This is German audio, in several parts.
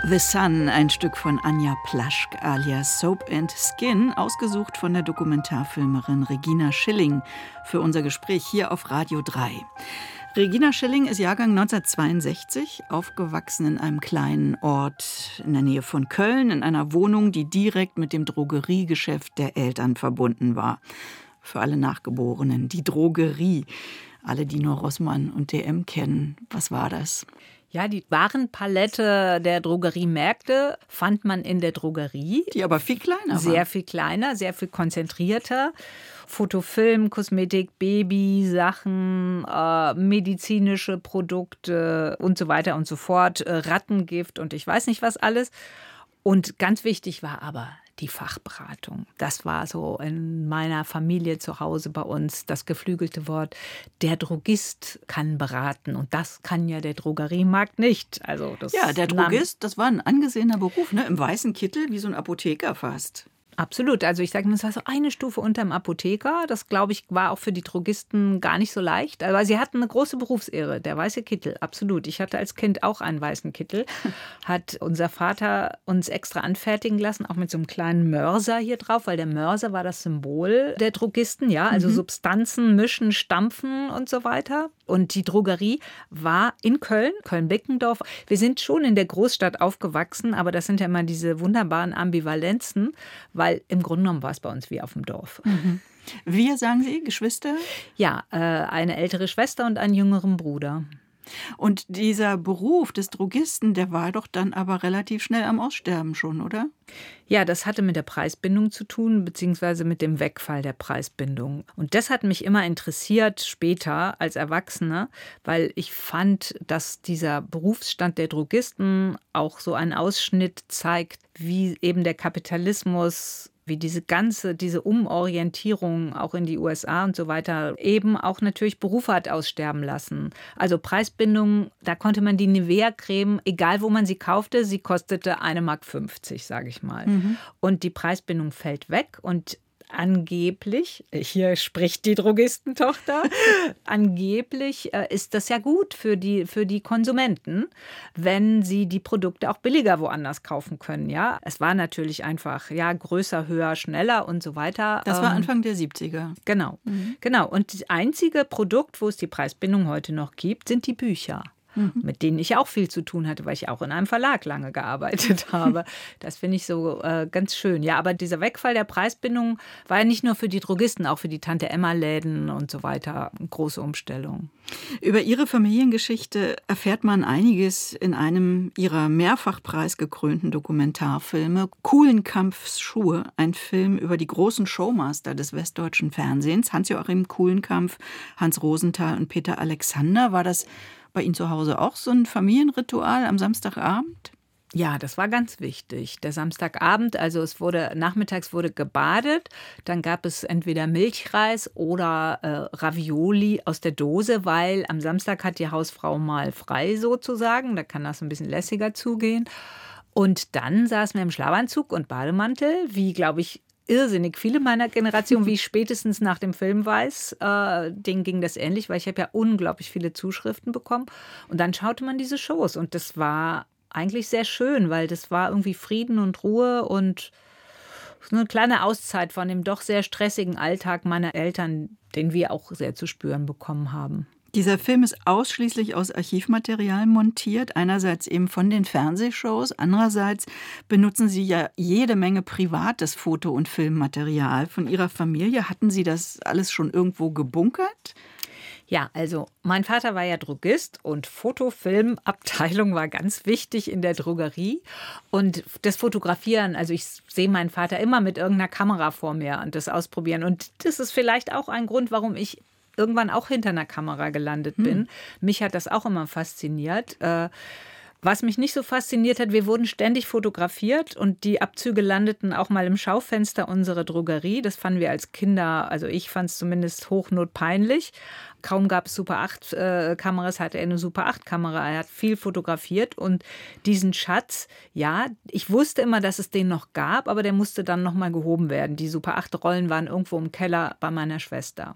The Sun, ein Stück von Anja Plaschk alias Soap and Skin, ausgesucht von der Dokumentarfilmerin Regina Schilling für unser Gespräch hier auf Radio 3. Regina Schilling ist Jahrgang 1962, aufgewachsen in einem kleinen Ort in der Nähe von Köln, in einer Wohnung, die direkt mit dem Drogeriegeschäft der Eltern verbunden war. Für alle Nachgeborenen, die Drogerie. Alle, die nur Rossmann und DM kennen. Was war das? Ja, die Warenpalette der Drogeriemärkte fand man in der Drogerie. Die aber viel kleiner war. Sehr viel kleiner, sehr viel konzentrierter. Fotofilm, Kosmetik, Babysachen, medizinische Produkte und so weiter und so fort. Rattengift und ich weiß nicht was alles. Und ganz wichtig war aber die Fachberatung. Das war so in meiner Familie zu Hause bei uns das geflügelte Wort. Der Drogist kann beraten und das kann ja der Drogeriemarkt nicht. Also das ja, der Drogist, das war ein angesehener Beruf, ne? Im weißen Kittel, wie so ein Apotheker fast. Absolut. Also ich sage mal, es war so eine Stufe unter dem Apotheker. Das, glaube ich, war auch für die Drogisten gar nicht so leicht. Aber sie hatten eine große Berufsehre, der weiße Kittel, absolut. Ich hatte als Kind auch einen weißen Kittel. Hat unser Vater uns extra anfertigen lassen, auch mit so einem kleinen Mörser hier drauf, weil der Mörser war das Symbol der Drogisten, ja, also Substanzen mischen, stampfen und so weiter. Und die Drogerie war in Köln, Köln-Bickendorf. Wir sind schon in der Großstadt aufgewachsen, aber das sind ja immer diese wunderbaren Ambivalenzen, weil im Grunde genommen war es bei uns wie auf dem Dorf. Wir, sagen Sie, Geschwister? Ja, eine ältere Schwester und einen jüngeren Bruder. Und dieser Beruf des Drogisten, der war doch dann aber relativ schnell am Aussterben schon, oder? Ja, das hatte mit der Preisbindung zu tun, beziehungsweise mit dem Wegfall der Preisbindung. Und das hat mich immer interessiert später als Erwachsene, weil ich fand, dass dieser Berufsstand der Drogisten auch so einen Ausschnitt zeigt, wie eben der Kapitalismus, wie diese Umorientierung auch in die USA und so weiter eben auch natürlich Berufe hat aussterben lassen. Also Preisbindung, da konnte man die Nivea-Creme, egal wo man sie kaufte, sie kostete 1,50 Mark, sage ich mal. Und die Preisbindung fällt weg und angeblich, hier spricht die Drogistentochter, angeblich ist das ja gut für die Konsumenten, wenn sie die Produkte auch billiger woanders kaufen können. Ja, es war natürlich einfach größer, höher, schneller und so weiter. Das war Anfang der 70er. Genau, genau. Und das einzige Produkt, wo es die Preisbindung heute noch gibt, sind die Bücher. Mit denen ich auch viel zu tun hatte, weil ich auch in einem Verlag lange gearbeitet habe. Das finde ich so ganz schön. Ja, aber dieser Wegfall der Preisbindung war ja nicht nur für die Drogisten, auch für die Tante-Emma-Läden und so weiter eine große Umstellung. Über Ihre Familiengeschichte erfährt man einiges in einem Ihrer mehrfach preisgekrönten Dokumentarfilme. Kulenkampfs Schuhe, ein Film über die großen Showmaster des westdeutschen Fernsehens. Hans-Joachim Kulenkampff, Hans Rosenthal und Peter Alexander. War das bei Ihnen zu Hause auch so ein Familienritual am Samstagabend? Ja, das war ganz wichtig. Der Samstagabend, also nachmittags wurde gebadet, dann gab es entweder Milchreis oder Ravioli aus der Dose, weil am Samstag hat die Hausfrau mal frei sozusagen, da kann das ein bisschen lässiger zugehen. Und dann saßen wir im Schlafanzug und Bademantel, wie, glaube ich, irrsinnig viele meiner Generation, wie ich spätestens nach dem Film weiß, denen ging das ähnlich, weil ich habe ja unglaublich viele Zuschriften bekommen. Und dann schaute man diese Shows und das war eigentlich sehr schön, weil das war irgendwie Frieden und Ruhe und so eine kleine Auszeit von dem doch sehr stressigen Alltag meiner Eltern, den wir auch sehr zu spüren bekommen haben. Dieser Film ist ausschließlich aus Archivmaterial montiert, einerseits eben von den Fernsehshows, andererseits benutzen Sie ja jede Menge privates Foto- und Filmmaterial von Ihrer Familie. Hatten Sie das alles schon irgendwo gebunkert? Ja, also mein Vater war ja Drogist und Fotofilmabteilung war ganz wichtig in der Drogerie. Und das Fotografieren, also ich sehe meinen Vater immer mit irgendeiner Kamera vor mir und das ausprobieren. Und das ist vielleicht auch ein Grund, warum ich irgendwann auch hinter einer Kamera gelandet bin. Mich hat das auch immer fasziniert. Was mich nicht so fasziniert hat, wir wurden ständig fotografiert und die Abzüge landeten auch mal im Schaufenster unserer Drogerie. Das fanden wir als Kinder, also ich fand es zumindest hochnotpeinlich. Kaum gab es Super 8 Kameras, hatte er eine Super 8 Kamera. Er hat viel fotografiert und diesen Schatz, ja, ich wusste immer, dass es den noch gab, aber der musste dann noch mal gehoben werden. Die Super 8 Rollen waren irgendwo im Keller bei meiner Schwester.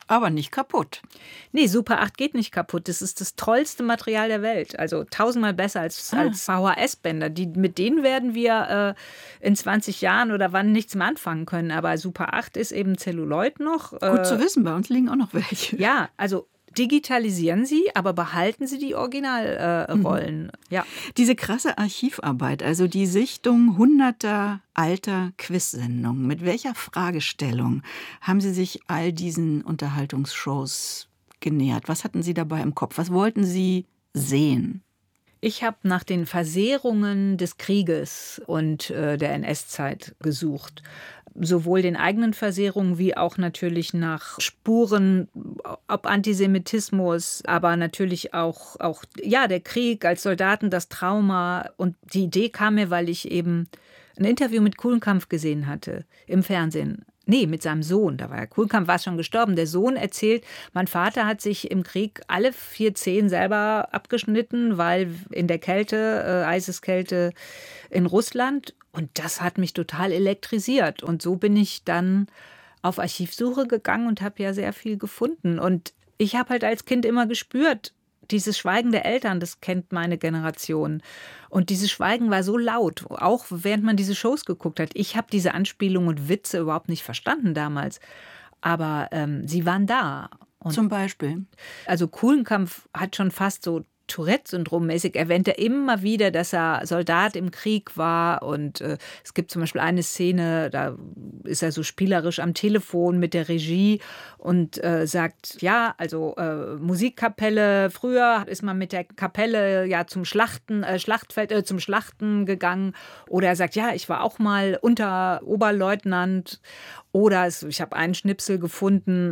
Aber nicht kaputt. Nee, Super 8 geht nicht kaputt. Das ist das tollste Material der Welt. Also 1000-mal besser als VHS-Bänder. Mit denen werden wir in 20 Jahren oder wann nichts mehr anfangen können. Aber Super 8 ist eben Celluloid noch. Gut zu wissen, bei uns liegen auch noch welche. Ja, also digitalisieren Sie, aber behalten Sie die Originalrollen. Ja. Diese krasse Archivarbeit, also die Sichtung hunderter alter Quiz-Sendungen, mit welcher Fragestellung haben Sie sich all diesen Unterhaltungsshows genähert? Was hatten Sie dabei im Kopf? Was wollten Sie sehen? Ich habe nach den Versehrungen des Krieges und der NS-Zeit gesucht. Sowohl den eigenen Versehrungen wie auch natürlich nach Spuren, ob Antisemitismus, aber natürlich auch der Krieg als Soldaten, das Trauma. Und die Idee kam mir, weil ich eben ein Interview mit Kulenkampff gesehen hatte im Fernsehen. Nee, mit seinem Sohn. Da war Kulenkampff war schon gestorben. Der Sohn erzählt, mein Vater hat sich im Krieg alle 4 Zehen selber abgeschnitten, weil in der Kälte, Eiseskälte in Russland. Und das hat mich total elektrisiert. Und so bin ich dann auf Archivsuche gegangen und habe ja sehr viel gefunden. Und ich habe halt als Kind immer gespürt, dieses Schweigen der Eltern, das kennt meine Generation. Und dieses Schweigen war so laut, auch während man diese Shows geguckt hat. Ich habe diese Anspielungen und Witze überhaupt nicht verstanden damals. Aber sie waren da. Und zum Beispiel? Also Kulenkampff hat schon fast so Tourette-Syndrom-mäßig erwähnt er immer wieder, dass er Soldat im Krieg war. Und es gibt zum Beispiel eine Szene, da ist er so spielerisch am Telefon mit der Regie und sagt, ja, also Musikkapelle, früher ist man mit der Kapelle ja zum Schlachtfeld, zum Schlachten gegangen. Oder er sagt, ja, ich war auch mal Oberleutnant. Oder ich habe einen Schnipsel gefunden,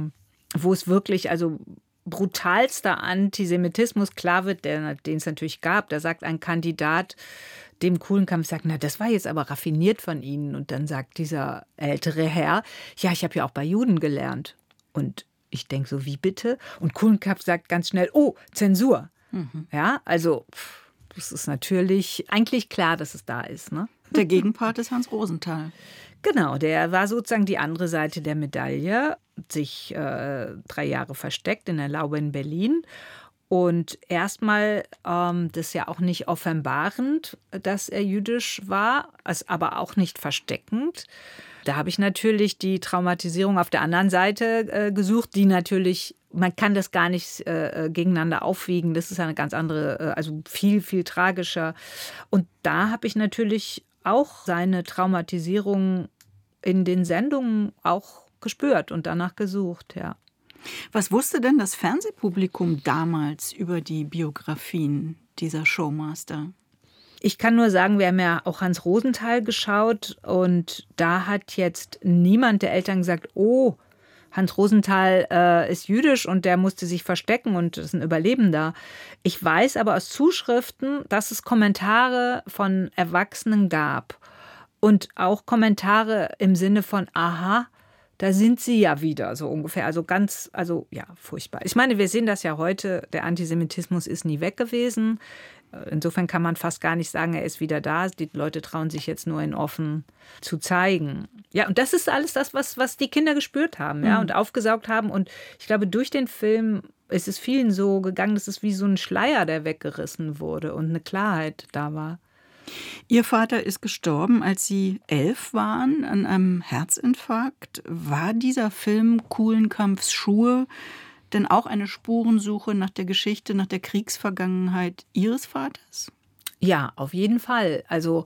wo es wirklich, also brutalster Antisemitismus klar wird, den es natürlich gab. Da sagt ein Kandidat dem Kulenkampff, sagt, na, das war jetzt aber raffiniert von Ihnen. Und dann sagt dieser ältere Herr, ja, ich habe ja auch bei Juden gelernt. Und ich denke so, wie bitte? Und Kulenkampff sagt ganz schnell, oh, Zensur. Ja, also das ist natürlich eigentlich klar, dass es da ist. Ne? Der Gegenpart ist Hans Rosenthal. Genau, der war sozusagen die andere Seite der Medaille, sich 3 Jahre versteckt in der Laube in Berlin und erstmal das ja auch nicht offenbarend, dass er jüdisch war, aber auch nicht versteckend. Da habe ich natürlich die Traumatisierung auf der anderen Seite gesucht, die natürlich, man kann das gar nicht gegeneinander aufwiegen, das ist eine ganz andere, also viel, viel tragischer. Und da habe ich natürlich auch seine Traumatisierung in den Sendungen auch gespürt und danach gesucht, ja. Was wusste denn das Fernsehpublikum damals über die Biografien dieser Showmaster? Ich kann nur sagen, wir haben ja auch Hans Rosenthal geschaut und da hat jetzt niemand der Eltern gesagt, oh, Hans Rosenthal ist jüdisch und der musste sich verstecken und ist ein Überlebender. Ich weiß aber aus Zuschriften, dass es Kommentare von Erwachsenen gab und auch Kommentare im Sinne von, aha, da sind sie ja wieder, so ungefähr. Also furchtbar. Ich meine, wir sehen das ja heute, der Antisemitismus ist nie weg gewesen. Insofern kann man fast gar nicht sagen, er ist wieder da. Die Leute trauen sich jetzt nur, ihn offen zu zeigen. Ja, und das ist alles das, was die Kinder gespürt haben, ja, und aufgesaugt haben. Und ich glaube, durch den Film ist es vielen so gegangen, dass es wie so ein Schleier, der weggerissen wurde und eine Klarheit da war. Ihr Vater ist gestorben, als Sie 11 waren, an einem Herzinfarkt. War dieser Film Kulenkampffs Schuhe denn auch eine Spurensuche nach der Geschichte, nach der Kriegsvergangenheit Ihres Vaters? Ja, auf jeden Fall. Also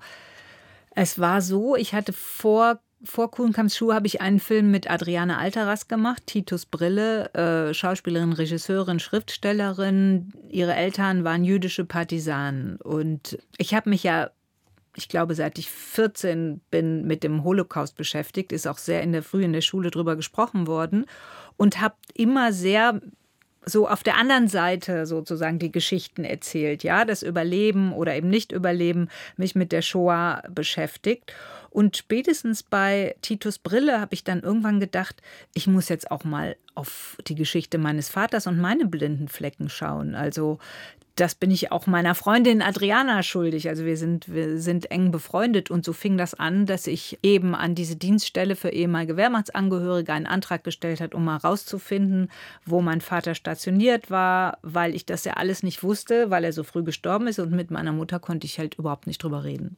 es war so, ich hatte vor Kulenkampffs Schuhe habe ich einen Film mit Adriane Altaras gemacht, Titus Brille, Schauspielerin, Regisseurin, Schriftstellerin. Ihre Eltern waren jüdische Partisanen. Und ich habe mich ja, ich glaube, seit ich 14 bin, mit dem Holocaust beschäftigt, ist auch sehr früh in der Schule drüber gesprochen worden und habe immer sehr so auf der anderen Seite sozusagen die Geschichten erzählt, ja, das Überleben oder eben Nicht-Überleben, mich mit der Shoah beschäftigt. Und spätestens bei Titus Brille habe ich dann irgendwann gedacht, ich muss jetzt auch mal auf die Geschichte meines Vaters und meine blinden Flecken schauen. Also das bin ich auch meiner Freundin Adriana schuldig. Also wir sind eng befreundet und so fing das an, dass ich eben an diese Dienststelle für ehemalige Wehrmachtsangehörige einen Antrag gestellt habe, um mal rauszufinden, wo mein Vater stationiert war, weil ich das ja alles nicht wusste, weil er so früh gestorben ist und mit meiner Mutter konnte ich halt überhaupt nicht drüber reden.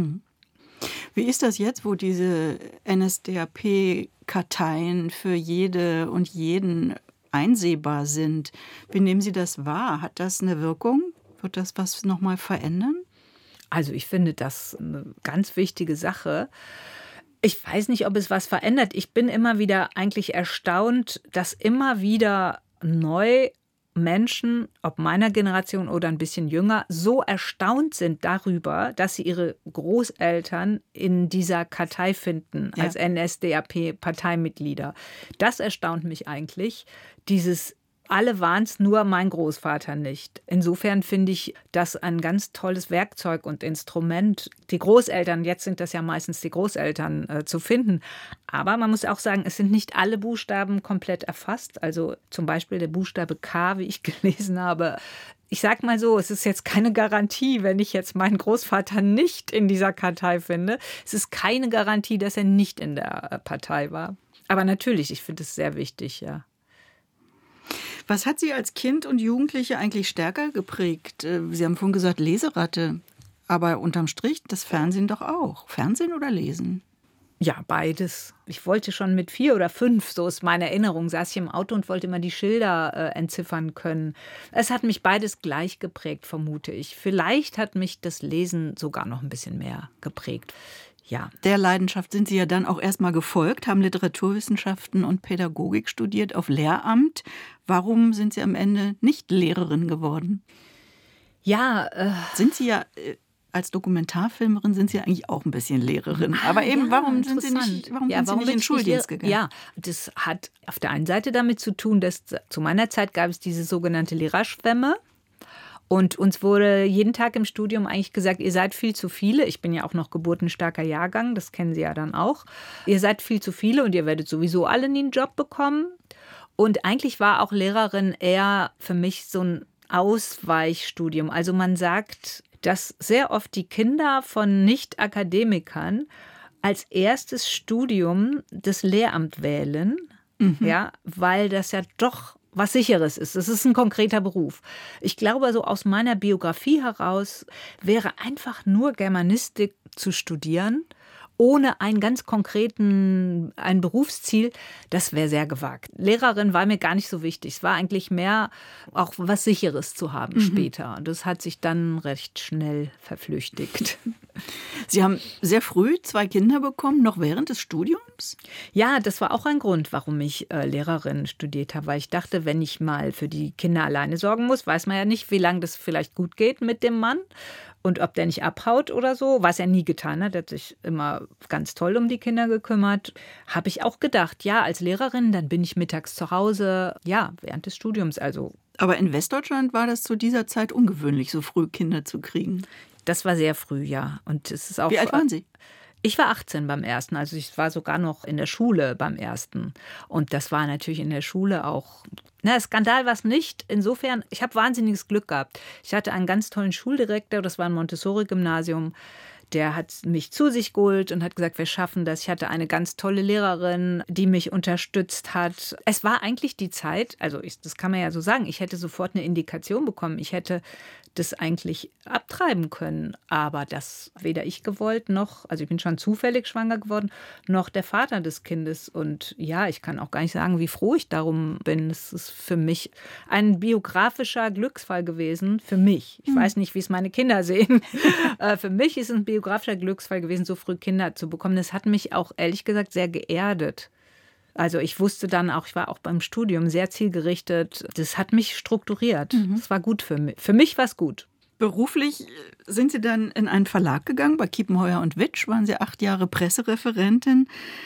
Wie ist das jetzt, wo diese NSDAP-Karteien für jede und jeden einsehbar sind? Wie nehmen Sie das wahr? Hat das eine Wirkung? Wird das was nochmal verändern? Also ich finde das eine ganz wichtige Sache. Ich weiß nicht, ob es was verändert. Ich bin immer wieder eigentlich erstaunt, dass immer wieder neu Menschen, ob meiner Generation oder ein bisschen jünger, so erstaunt sind darüber, dass sie ihre Großeltern in dieser Kartei finden, als NSDAP-Parteimitglieder. Das erstaunt mich eigentlich, alle waren es, nur mein Großvater nicht. Insofern finde ich das ein ganz tolles Werkzeug und Instrument. Die Großeltern, jetzt sind das ja meistens die Großeltern zu finden. Aber man muss auch sagen, es sind nicht alle Buchstaben komplett erfasst. Also zum Beispiel der Buchstabe K, wie ich gelesen habe. Ich sage mal so, es ist jetzt keine Garantie, wenn ich jetzt meinen Großvater nicht in dieser Kartei finde. Es ist keine Garantie, dass er nicht in der Partei war. Aber natürlich, ich finde es sehr wichtig, ja. Was hat Sie als Kind und Jugendliche eigentlich stärker geprägt? Sie haben vorhin gesagt Leseratte, aber unterm Strich das Fernsehen doch auch. Fernsehen oder Lesen? Ja, beides. Ich wollte schon mit 4 oder 5, so ist meine Erinnerung, saß ich im Auto und wollte immer die Schilder entziffern können. Es hat mich beides gleich geprägt, vermute ich. Vielleicht hat mich das Lesen sogar noch ein bisschen mehr geprägt. Ja. Der Leidenschaft sind Sie ja dann auch erstmal gefolgt, haben Literaturwissenschaften und Pädagogik studiert auf Lehramt. Warum sind Sie am Ende nicht Lehrerin geworden? Ja, sind Sie ja als Dokumentarfilmerin sind Sie ja eigentlich auch ein bisschen Lehrerin. Aber eben, ja, warum sind Sie nicht in den Schuldienst gegangen? Ja, das hat auf der einen Seite damit zu tun, dass zu meiner Zeit gab es diese sogenannte Lehrerschwemme. Und uns wurde jeden Tag im Studium eigentlich gesagt, ihr seid viel zu viele. Ich bin ja auch noch geburtenstarker Jahrgang, das kennen Sie ja dann auch. Ihr seid viel zu viele und ihr werdet sowieso alle nie einen Job bekommen. Und eigentlich war auch Lehrerin eher für mich so ein Ausweichstudium. Also man sagt, dass sehr oft die Kinder von Nicht-Akademikern als erstes Studium das Lehramt wählen, ja, weil das ja doch was Sicheres ist. Es ist ein konkreter Beruf. Ich glaube, so aus meiner Biografie heraus wäre einfach nur Germanistik zu studieren, ohne einen ganz konkreten ein Berufsziel, das wäre sehr gewagt. Lehrerin war mir gar nicht so wichtig. Es war eigentlich mehr auch was Sicheres zu haben später. Und das hat sich dann recht schnell verflüchtigt. Sie haben sehr früh 2 Kinder bekommen, noch während des Studiums? Ja, das war auch ein Grund, warum ich Lehrerin studiert habe. Weil ich dachte, wenn ich mal für die Kinder alleine sorgen muss, weiß man ja nicht, wie lange das vielleicht gut geht mit dem Mann. Und ob der nicht abhaut oder so, was er nie getan hat, er hat sich immer ganz toll um die Kinder gekümmert, habe ich auch gedacht, ja, als Lehrerin, dann bin ich mittags zu Hause, ja, während des Studiums. Also. Aber in Westdeutschland war das zu dieser Zeit ungewöhnlich, so früh Kinder zu kriegen. Das war sehr früh, ja. Und es ist auch. Wie alt waren Sie? Ich war 18 beim ersten, also ich war sogar noch in der Schule beim ersten. Und das war natürlich in der Schule auch, Skandal war es nicht. Insofern, ich habe wahnsinniges Glück gehabt. Ich hatte einen ganz tollen Schuldirektor, das war ein Montessori-Gymnasium. Der hat mich zu sich geholt und hat gesagt, wir schaffen das. Ich hatte eine ganz tolle Lehrerin, die mich unterstützt hat. Es war eigentlich die Zeit, das kann man ja so sagen, ich hätte sofort eine Indikation bekommen. Ich hätte das eigentlich abtreiben können. Aber das weder ich gewollt noch, also ich bin schon zufällig schwanger geworden, noch der Vater des Kindes. Und ja, ich kann auch gar nicht sagen, wie froh ich darum bin. Es ist für mich ein biografischer Glücksfall gewesen. Für mich. Ich weiß nicht, wie es meine Kinder sehen. Für mich ist es ein biografischer Glücksfall gewesen, so früh Kinder zu bekommen. Das hat mich auch, ehrlich gesagt, sehr geerdet. Also ich wusste dann auch, ich war auch beim Studium sehr zielgerichtet. Das hat mich strukturiert. Das war gut für mich. Für mich war es gut. Beruflich sind Sie dann in einen Verlag gegangen. Bei Kiepenheuer und Witsch waren Sie 8 Jahre Pressereferentin.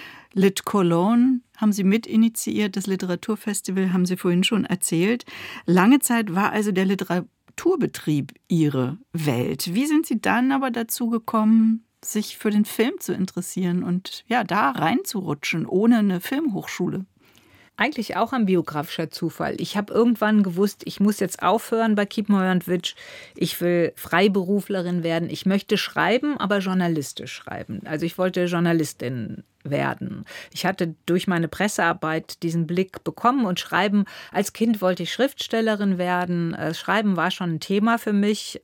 Lit Cologne haben Sie mitinitiiert. Das Literaturfestival haben Sie vorhin schon erzählt. Lange Zeit war also der Literaturbetrieb Ihre Welt. Wie sind Sie dann aber dazu gekommen, sich für den Film zu interessieren und ja, da reinzurutschen, ohne eine Filmhochschule? Eigentlich auch ein biografischer Zufall. Ich habe irgendwann gewusst, ich muss jetzt aufhören bei Kiepenheuer und Witsch. Ich will Freiberuflerin werden. Ich möchte schreiben, aber journalistisch schreiben. Also ich wollte Journalistin werden. Ich hatte durch meine Pressearbeit diesen Blick bekommen und schreiben. Als Kind wollte ich Schriftstellerin werden. Schreiben war schon ein Thema für mich.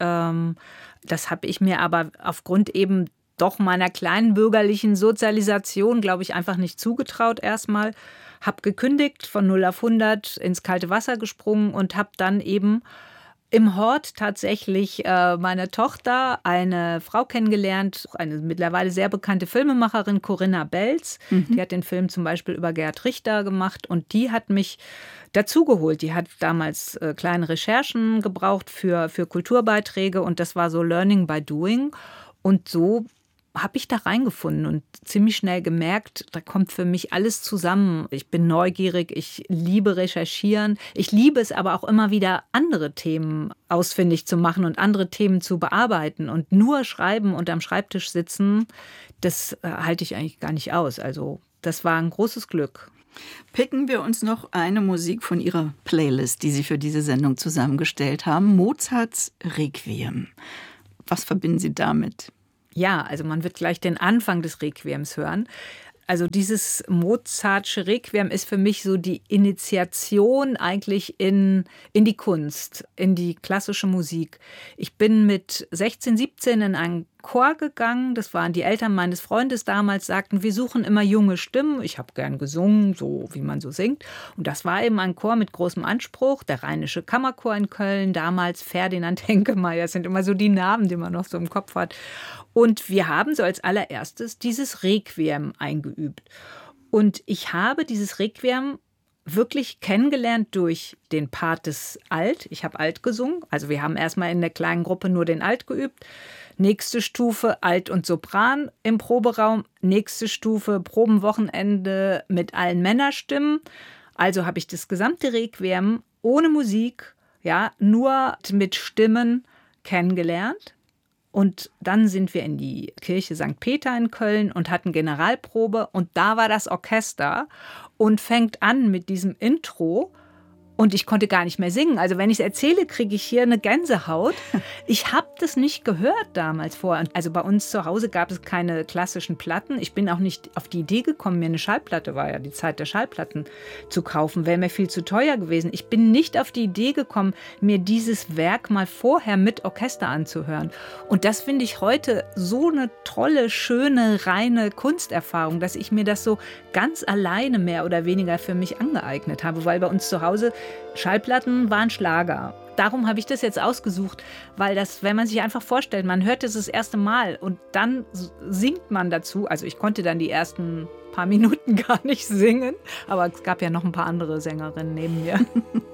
Das habe ich mir aber aufgrund eben doch meiner kleinen bürgerlichen Sozialisation, glaube ich, einfach nicht zugetraut erstmal. Habe gekündigt, von 0 auf 100 ins kalte Wasser gesprungen und habe dann eben im Hort tatsächlich meiner Tochter eine Frau kennengelernt, eine mittlerweile sehr bekannte Filmemacherin, Corinna Belz. Die hat den Film zum Beispiel über Gerhard Richter gemacht und die hat mich dazugeholt. Die hat damals kleine Recherchen gebraucht für Kulturbeiträge und das war so Learning by Doing. Und so habe ich da reingefunden und ziemlich schnell gemerkt, da kommt für mich alles zusammen. Ich bin neugierig, ich liebe recherchieren. Ich liebe es aber auch immer wieder, andere Themen ausfindig zu machen und andere Themen zu bearbeiten. Und nur schreiben und am Schreibtisch sitzen, das halte ich eigentlich gar nicht aus. Also das war ein großes Glück. Picken wir uns noch eine Musik von Ihrer Playlist, die Sie für diese Sendung zusammengestellt haben. Mozarts Requiem. Was verbinden Sie damit? Ja, also man wird gleich den Anfang des Requiems hören. Also dieses Mozartsche Requiem ist für mich so die Initiation eigentlich in die Kunst, in die klassische Musik. Ich bin mit 16, 17 in einen Chor gegangen. Das waren die Eltern meines Freundes damals, sagten, wir suchen immer junge Stimmen. Ich habe gern gesungen, so wie man so singt. Und das war eben ein Chor mit großem Anspruch. Der Rheinische Kammerchor in Köln, damals Ferdinand Henkemeyer. Das sind immer so die Namen, die man noch so im Kopf hat. Und wir haben so als allererstes dieses Requiem eingeübt. Und ich habe dieses Requiem wirklich kennengelernt durch den Part des Alt. Ich habe Alt gesungen. Also wir haben erstmal in der kleinen Gruppe nur den Alt geübt. Nächste Stufe Alt und Sopran im Proberaum. Nächste Stufe Probenwochenende mit allen Männerstimmen. Also habe ich das gesamte Requiem ohne Musik, ja, nur mit Stimmen kennengelernt. Und dann sind wir in die Kirche St. Peter in Köln und hatten Generalprobe. Und da war das Orchester und fängt an mit diesem Intro. Und ich konnte gar nicht mehr singen. Also wenn ich es erzähle, kriege ich hier eine Gänsehaut. Ich habe das nicht gehört damals vorher. Also bei uns zu Hause gab es keine klassischen Platten. Ich bin auch nicht auf die Idee gekommen, mir eine Schallplatte, war ja die Zeit der Schallplatten, zu kaufen. Wäre mir viel zu teuer gewesen. Ich bin nicht auf die Idee gekommen, mir dieses Werk mal vorher mit Orchester anzuhören. Und das finde ich heute so eine tolle, schöne, reine Kunsterfahrung, dass ich mir das so ganz alleine mehr oder weniger für mich angeeignet habe. Weil bei uns zu Hause Schallplatten waren Schlager. Darum habe ich das jetzt ausgesucht, weil das, wenn man sich einfach vorstellt, man hört das erste Mal und dann singt man dazu. Also ich konnte dann die ersten paar Minuten gar nicht singen, aber es gab ja noch ein paar andere Sängerinnen neben mir.